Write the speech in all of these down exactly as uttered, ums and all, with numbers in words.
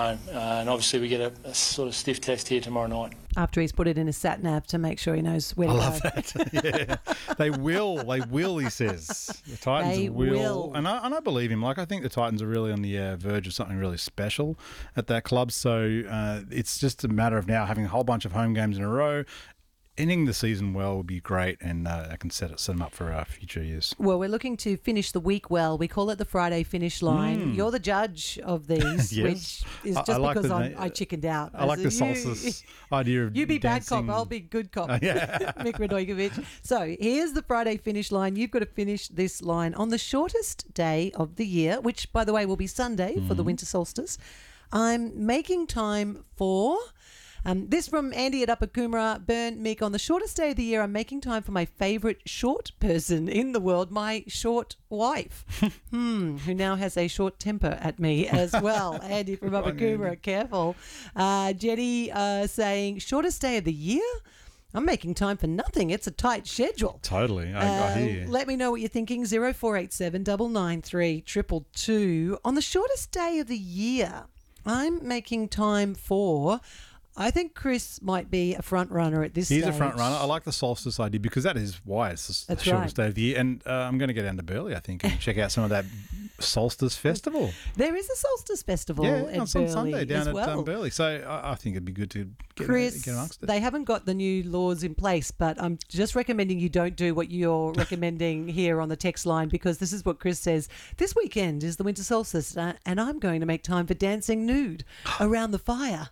home. Uh, and obviously we get a, a sort of stiff test here tomorrow night. After he's put it in his sat nav to make sure he knows where to I go. love that. Yeah, they will. They will. He says the Titans They will. will. and I and I believe him. Like I think the Titans are really on the uh, verge of something really special at that club. So uh, it's just a matter of now having a whole bunch of home games in a row. Ending the season well would be great, and uh, I can set it set them up for uh, future years. Well, we're looking to finish the week well. We call it the Friday finish line. Mm. You're the judge of these, Yes. which is I- just I like because the I'm, na- I chickened out. I like the As in, you- solstice idea of You be dancing. bad cop, I'll be good cop. Uh, yeah. Mick Radojkovic. So here's the Friday finish line. You've got to finish this line on the shortest day of the year, which, by the way, will be Sunday mm. for the winter solstice. I'm making time for... Um, this from Andy at Upper Coomera. Burn, Mick, on the shortest day of the year, I'm making time for my favourite short person in the world, my short wife, hmm, who now has a short temper at me as well. Andy from Upper Coomera, careful. Uh, Jenny uh, saying, shortest day of the year? I'm making time for nothing. It's a tight schedule. Totally. I, uh, I hear you. Let me know what you're thinking. zero four eight seven, nine nine three, two two two. On the shortest day of the year, I'm making time for... I think Chris might be a front runner at this He's stage. a front runner. I like the solstice idea because that is why it's the That's shortest right. day of the year. And uh, I'm going to go down to Burleigh, I think, and check out some of that solstice festival. There is a solstice festival Yeah, at on some Burleigh Sunday down as at well. um, Burleigh. So I, I think it'd be good to get, Chris, get amongst it. they haven't got the new laws in place, but I'm just recommending you don't do what you're recommending here on the text line, because this is what Chris says. This weekend is the winter solstice, uh, and I'm going to make time for dancing nude around the fire.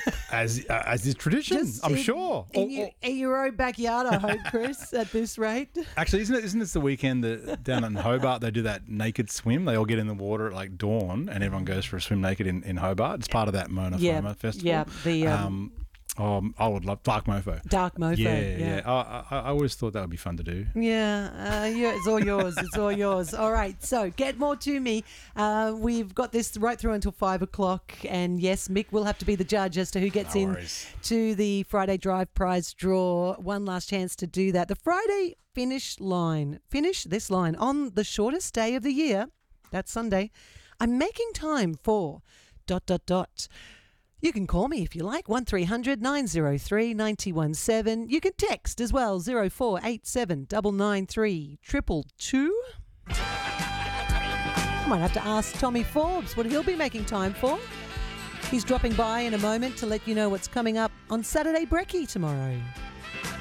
as uh, as is tradition, Just I'm in- sure. In, Or- your, or- in your own backyard, I hope, Chris, at this rate. Actually, isn't it? Isn't this the weekend that down in Hobart they do that naked swim? They all get in the water at like dawn, and everyone goes for a swim naked in, in Hobart. It's part of that Mona Yeah, Foma festival. yeah, the, um, um, oh, I would love Dark Mofo. Dark Mofo, Yeah, yeah. yeah. I, I, I always thought that would be fun to do. Yeah, uh, yeah, it's all yours. It's all yours. All right, so get more to me. Uh, we've got this right through until five o'clock, and yes, Mick will have to be the judge as to who gets No in worries. to the Friday Drive prize draw. One last chance to do that. The Friday finish line. Finish this line on the shortest day of the year. That's Sunday. I'm making time for dot dot dot. You can call me if you like, one three hundred nine oh three nine one seven. You can text as well, zero four eight seven, nine nine three, two two two. Might have to ask Tommy Forbes what he'll be making time for. He's dropping by in a moment to let you know what's coming up on Saturday Brekkie tomorrow.